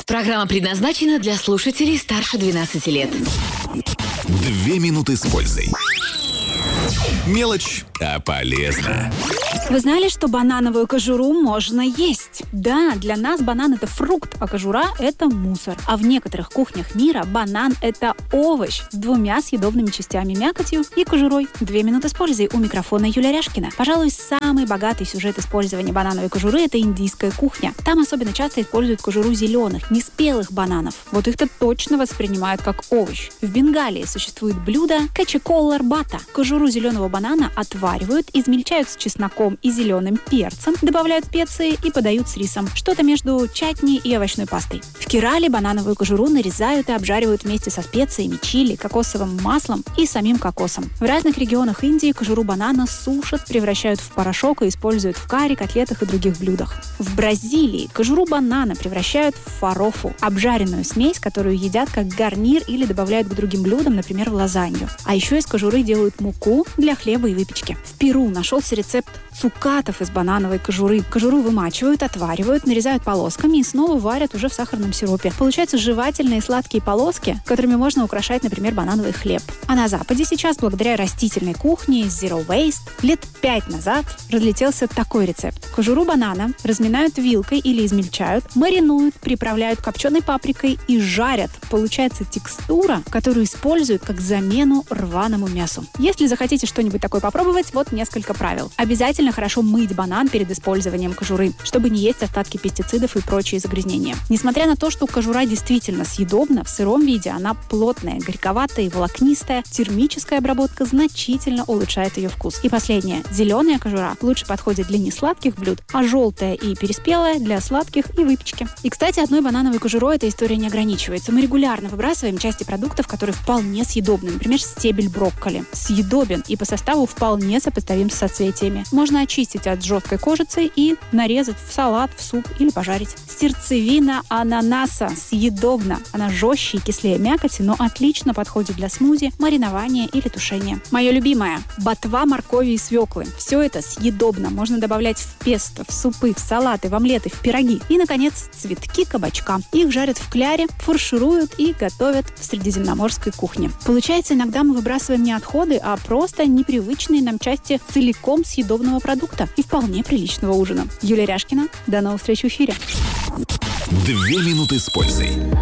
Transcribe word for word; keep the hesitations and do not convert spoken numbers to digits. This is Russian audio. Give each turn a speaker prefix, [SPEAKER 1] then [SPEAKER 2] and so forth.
[SPEAKER 1] Программа предназначена для слушателей старше двенадцати лет.
[SPEAKER 2] Две минуты с пользой. Мелочь, а полезно.
[SPEAKER 3] Вы знали, что банановую кожуру можно есть? Да, для нас банан – это фрукт, а кожура – это мусор. А в некоторых кухнях мира банан – это овощ с двумя съедобными частями – мякотью и кожурой. Две минуты с пользой. У микрофона Юлия Ряшкина. Пожалуй, самый богатый сюжет использования банановой кожуры – это индийская кухня. Там особенно часто используют кожуру зеленых, неспелых бананов. Вот их-то точно воспринимают как овощ. В Бенгалии существует блюдо качи-коллар бата. Кожуру зеленого банана отваривают, измельчают с чесноком и зеленым перцем, добавляют специи и подают с рисом. Что-то между чатни и овощной пастой. В Керале банановую кожуру нарезают и обжаривают вместе со специями, чили, кокосовым маслом и самим кокосом. В разных регионах Индии кожуру банана сушат, превращают в порошок и используют в карри, котлетах и других блюдах. В Бразилии кожуру банана превращают в фарофу, обжаренную смесь, которую едят как гарнир или добавляют к другим блюдам, например, в лазанью. А еще из кожуры делают муку для хлеба и выпечки. В Перу нашелся рецепт цукатов из банановой кожуры. Кожуру вымачивают, отваривают, нарезают полосками и снова варят уже в сахарном сиропе. Получаются жевательные сладкие полоски, которыми можно украшать, например, банановый хлеб. А на Западе сейчас, благодаря растительной кухне Zero Waste, лет пять назад разлетелся такой рецепт. Кожуру банана разминают вилкой или измельчают, маринуют, приправляют копченой паприкой и жарят. Получается текстура, которую используют как замену рваному мясу. Если захотите что-нибудь такое попробовать, вот несколько правил. Обязательно хорошо мыть банан перед использованием кожуры, чтобы не есть остатки пестицидов и прочие загрязнения. Несмотря на то, что кожура действительно съедобна, в сыром виде она плотная, горьковатая и волокнистая, термическая обработка значительно улучшает ее вкус. И последнее. Зеленая кожура лучше подходит для несладких блюд, а желтая и переспелая для сладких и выпечки. И, кстати, одной банановой кожурой эта история не ограничивается. Мы регулярно выбрасываем части продуктов, которые вполне съедобны. Например, стебель брокколи. Съедобен и по составу вполне сопоставим с соцветиями. Можно очистить от жесткой кожицы и нарезать в салат, в суп или пожарить. Сердцевина ананаса съедобна. Она жестче и кислее мякоти, но отлично подходит для смузи, маринования или тушения. Мое любимое – ботва моркови и свеклы. Все это съедобно. Можно добавлять в песто, в супы, в салаты, в омлеты, в пироги. И, наконец, цветки кабачка. Их жарят в кляре, фаршируют и готовят в средиземноморской кухне. Получается, иногда мы выбрасываем не отходы, а просто непривычные нам части целиком съедобного продукта и вполне приличного ужина. Юлия Ряшкина. До новых встреч в эфире.
[SPEAKER 2] Две минуты с пользой.